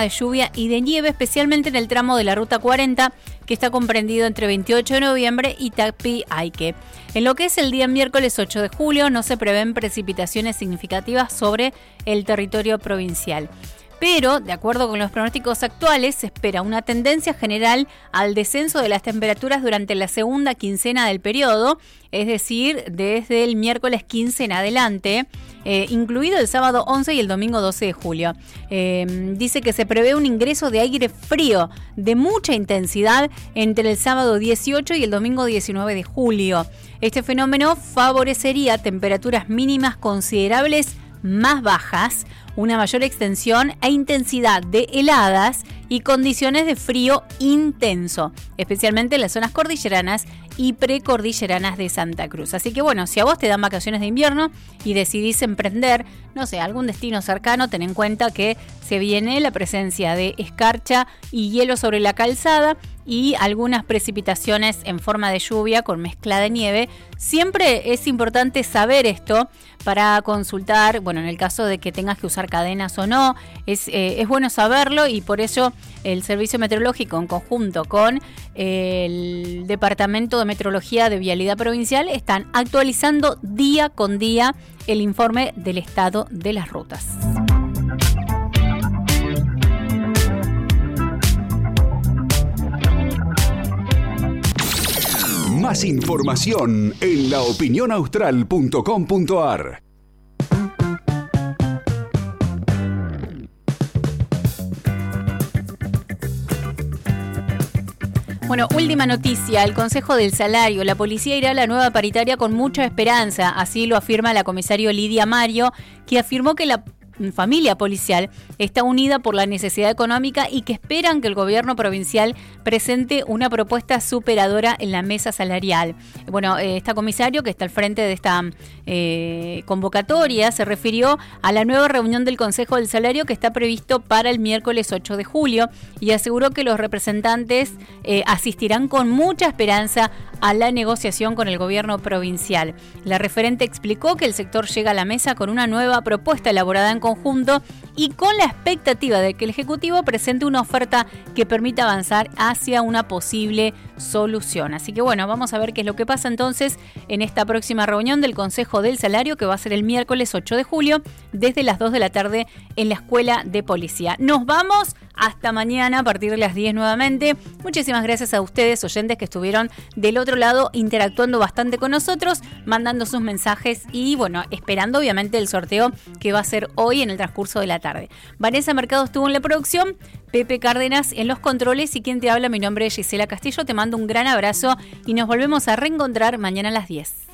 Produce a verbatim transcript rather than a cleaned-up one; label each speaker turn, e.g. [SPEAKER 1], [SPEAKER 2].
[SPEAKER 1] de lluvia y de nieve, especialmente en el tramo de la Ruta cuarenta, que está comprendido entre veintiocho de noviembre y Tapí-Ayque. En lo que es el día miércoles ocho de julio, no se prevén precipitaciones significativas sobre el territorio provincial. Pero, de acuerdo con los pronósticos actuales, se espera una tendencia general al descenso de las temperaturas durante la segunda quincena del periodo, es decir, desde el miércoles quince en adelante, eh, incluido el sábado once y el domingo doce de julio. Eh, dice que se prevé un ingreso de aire frío de mucha intensidad entre el sábado dieciocho y el domingo diecinueve de julio. Este fenómeno favorecería temperaturas mínimas considerables más bajas, una mayor extensión e intensidad de heladas y condiciones de frío intenso, especialmente en las zonas cordilleranas y precordilleranas de Santa Cruz. Así que bueno, si a vos te dan vacaciones de invierno y decidís emprender, no sé, algún destino cercano, ten en cuenta que se viene la presencia de escarcha y hielo sobre la calzada y algunas precipitaciones en forma de lluvia con mezcla de nieve. Siempre es importante saber esto para consultar, bueno, en el caso de que tengas que usar cadenas o no, es, eh, es bueno saberlo, y por ello el Servicio Meteorológico, en conjunto con el Departamento de Meteorología de Vialidad Provincial, están actualizando día con día el informe del estado de las rutas.
[SPEAKER 2] Más información en la opinión austral punto com punto a r.
[SPEAKER 1] Bueno, última noticia, el Consejo del Salario. La policía irá a la nueva paritaria con mucha esperanza, así lo afirma la comisario Lidia Mario, que afirmó que la familia policial está unida por la necesidad económica y que esperan que el gobierno provincial presente una propuesta superadora en la mesa salarial. Bueno, eh, esta comisario, que está al frente de esta eh, convocatoria, se refirió a la nueva reunión del Consejo del Salario que está previsto para el miércoles ocho de julio y aseguró que los representantes eh, asistirán con mucha esperanza a la negociación con el gobierno provincial. La referente explicó que el sector llega a la mesa con una nueva propuesta elaborada en conjunto y con la expectativa de que el Ejecutivo presente una oferta que permita avanzar hacia una posible solución. Así que bueno, vamos a ver qué es lo que pasa entonces en esta próxima reunión del Consejo del Salario, que va a ser el miércoles ocho de julio desde las dos de la tarde en la Escuela de Policía. Nos vamos hasta mañana a partir de las diez nuevamente. Muchísimas gracias a ustedes, oyentes, que estuvieron del otro lado interactuando bastante con nosotros, mandando sus mensajes y bueno, esperando obviamente el sorteo que va a ser hoy en el transcurso de la tarde. Vanessa Mercado estuvo en la producción, Pepe Cárdenas en los controles y quien te habla, mi nombre es Gisela Castillo. Te mando un gran abrazo y nos volvemos a reencontrar mañana a las diez.